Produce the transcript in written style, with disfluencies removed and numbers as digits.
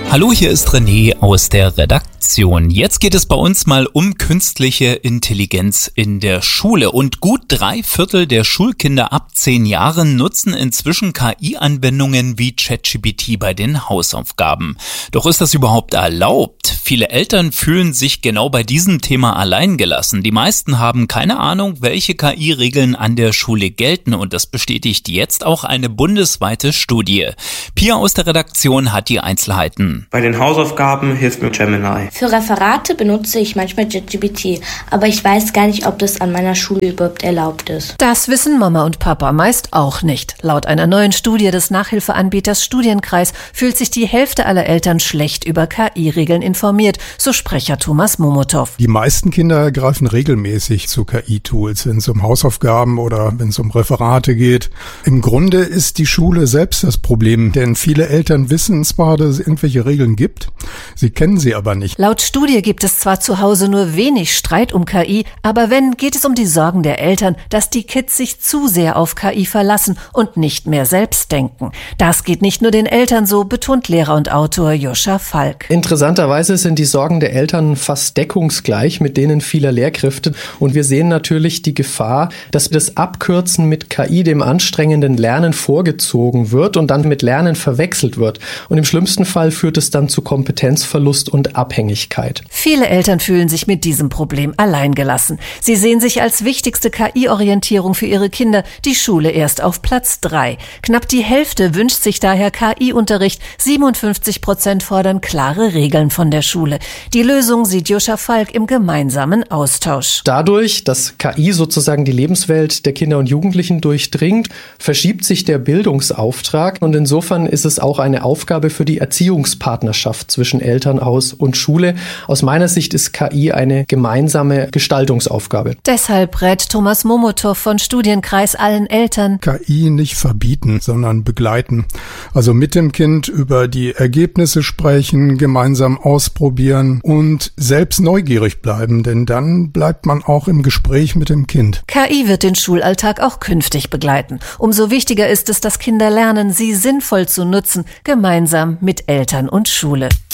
Hallo, hier ist René aus der Redaktion. Jetzt geht es bei uns mal um künstliche Intelligenz in der Schule. Und gut 3/4 der Schulkinder ab 10 Jahren nutzen inzwischen KI-Anwendungen wie ChatGPT bei den Hausaufgaben. Doch ist das überhaupt erlaubt? Viele Eltern fühlen sich genau bei diesem Thema alleingelassen. Die meisten haben keine Ahnung, welche KI-Regeln an der Schule gelten. Und das bestätigt jetzt auch eine bundesweite Studie. Pia aus der Redaktion hat die Einzelheiten. Bei den Hausaufgaben hilft mir Gemini. Für Referate benutze ich manchmal ChatGPT, aber ich weiß gar nicht, ob das an meiner Schule überhaupt erlaubt ist. Das wissen Mama und Papa meist auch nicht. Laut einer neuen Studie des Nachhilfeanbieters Studienkreis fühlt sich die Hälfte aller Eltern schlecht über KI-Regeln informiert, so Sprecher Thomas Momotow. Die meisten Kinder greifen regelmäßig zu KI-Tools, wenn es um Hausaufgaben oder wenn es um Referate geht. Im Grunde ist die Schule selbst das Problem, denn viele Eltern wissen zwar, dass es irgendwelche Regeln gibt, sie kennen sie aber nicht. Laut Studie gibt es zwar zu Hause nur wenig Streit um KI, aber wenn, geht es um die Sorgen der Eltern, dass die Kids sich zu sehr auf KI verlassen und nicht mehr selbst denken. Das geht nicht nur den Eltern so, betont Lehrer und Autor Joscha Falk. Interessanterweise sind die Sorgen der Eltern fast deckungsgleich mit denen vieler Lehrkräfte. Und wir sehen natürlich die Gefahr, dass das Abkürzen mit KI dem anstrengenden Lernen vorgezogen wird und dann mit Lernen verwechselt wird. Und im schlimmsten Fall führt es dann zu Kompetenzverlust und Abhängigkeit. Viele Eltern fühlen sich mit diesem Problem alleingelassen. Sie sehen sich als wichtigste KI-Orientierung für ihre Kinder die Schule erst auf Platz 3. Knapp die Hälfte wünscht sich daher KI-Unterricht. 57% fordern klare Regeln von der Schule. Die Lösung sieht Joscha Falk im gemeinsamen Austausch. Dadurch, dass KI sozusagen die Lebenswelt der Kinder und Jugendlichen durchdringt, verschiebt sich der Bildungsauftrag. Und insofern ist es auch eine Aufgabe für die Erziehungspartnerschaft zwischen Elternhaus und Schule. Aus meiner Sicht ist KI eine gemeinsame Gestaltungsaufgabe. Deshalb rät Thomas Momotow von Studienkreis allen Eltern: KI nicht verbieten, sondern begleiten. Also mit dem Kind über die Ergebnisse sprechen, gemeinsam ausprobieren und selbst neugierig bleiben, denn dann bleibt man auch im Gespräch mit dem Kind. KI wird den Schulalltag auch künftig begleiten. Umso wichtiger ist es, dass Kinder lernen, sie sinnvoll zu nutzen, gemeinsam mit Eltern und Schule.